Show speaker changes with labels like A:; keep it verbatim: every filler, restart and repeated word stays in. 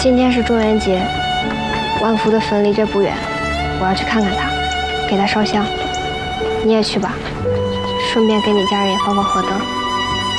A: 今天是中元节，万福的坟离这不远，我要去看看他，给他烧香。你也去吧，顺便给你家人也放放河灯。